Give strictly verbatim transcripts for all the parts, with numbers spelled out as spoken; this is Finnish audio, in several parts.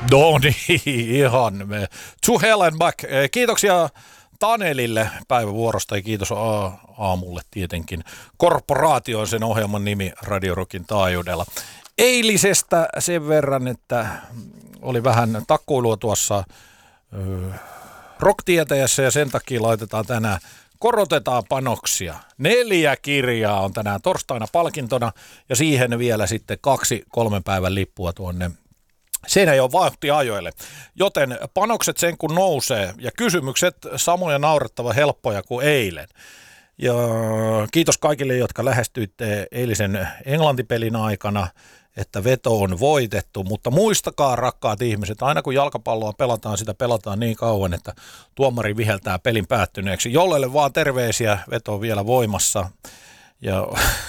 No niin, ihan. To hell and back. Kiitoksia Tanelille päivävuorosta ja kiitos aamulle tietenkin. Korporaatio on sen ohjelman nimi Radio Rockin taajuudella. Eilisestä sen verran, että oli vähän takkuilua tuossa ö, rock-tietäjässä ja sen takia laitetaan tänään, korotetaan panoksia. Neljä kirjaa on tänään torstaina palkintona ja siihen vielä sitten kaksi kolmen päivän lippua tuonne Seinäjoen vauhtiajoille. Joten panokset sen kun nousee ja kysymykset samoja naurettava helppoja kuin eilen. Ja kiitos kaikille, jotka lähestyitte eilisen Englanti-pelin aikana, että veto on voitettu, mutta muistakaa rakkaat ihmiset, aina kun jalkapalloa pelataan, sitä pelataan niin kauan, että tuomari viheltää pelin päättyneeksi. Jollelle vaan terveisiä, veto on vielä voimassa. Ja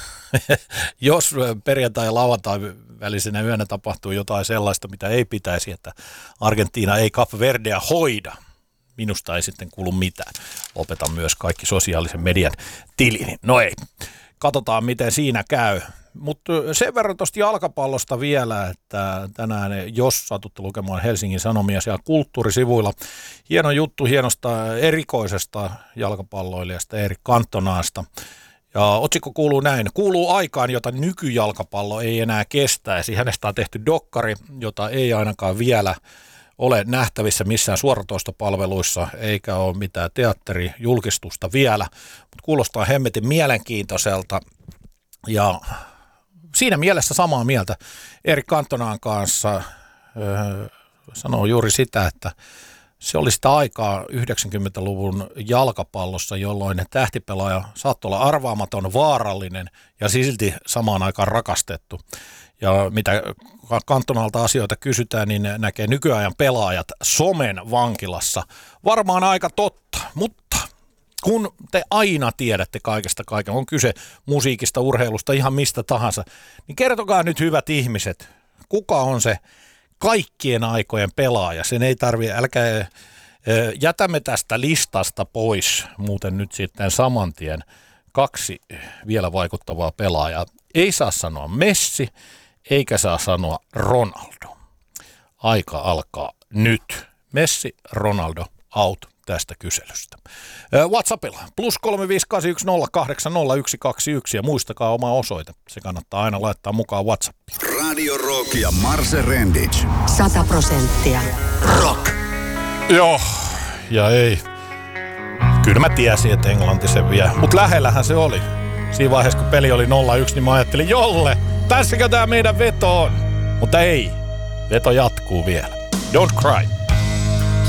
jos perjantai ja lauantai välisenä yönä tapahtuu jotain sellaista, mitä ei pitäisi, että Argentiina ei Cap Verdea hoida, minusta ei sitten kuulu mitään. Lopetan myös kaikki sosiaalisen median tilini. No ei, katsotaan miten siinä käy. Mutta sen verran tuosta jalkapallosta vielä, että tänään, jos satutte lukemaan Helsingin Sanomia siellä kulttuurisivuilla, hieno juttu hienosta erikoisesta jalkapalloilijasta Erik Cantonaasta. Ja otsikko kuuluu näin. Kuuluu aikaan, jota nykyjalkapallo ei enää kestäisi. Hänestä on tehty dokkari, jota ei ainakaan vielä ole nähtävissä missään suoratoistopalveluissa, eikä ole mitään teatterijulkistusta vielä. Mutta kuulostaa hemmetin mielenkiintoiselta. Ja siinä mielessä samaa mieltä Erik Cantonaan kanssa öö, sanoo juuri sitä, että se oli sitä aikaa yhdeksänkymmentäluvun jalkapallossa, jolloin tähtipelaaja saattoi olla arvaamaton, vaarallinen ja silti samaan aikaan rakastettu. Ja mitä Cantonalta asioita kysytään, niin näkee nykyajan pelaajat somen vankilassa. Varmaan aika totta, mutta kun te aina tiedätte kaikesta kaiken, on kyse musiikista, urheilusta, ihan mistä tahansa, niin kertokaa nyt hyvät ihmiset, kuka on se kaikkien aikojen pelaaja. Sen ei tarvitse, älkää jätämme tästä listasta pois muuten nyt sitten saman tien kaksi vielä vaikuttavaa pelaajaa. Ei saa sanoa Messi, eikä saa sanoa Ronaldo. Aika alkaa nyt. Messi, Ronaldo, out tästä kyselystä. WhatsAppilla plus kolme viisi kahdeksan yksi nolla kahdeksan nolla yksi kaksi yksi ja muistakaa oma osoite. Se kannattaa aina laittaa mukaan WhatsAppiin. Radio Rock ja Marse Rendic. Sata prosenttia rock. Joo, ja ei. Kyllä mä tiesin, että Englanti sen vie, mutta lähellähän se oli. Siinä vaiheessa, kun peli oli nolla yksi, niin mä ajattelin, jolle, tässäkö tää meidän veto on? Mutta ei, veto jatkuu vielä. Don't cry.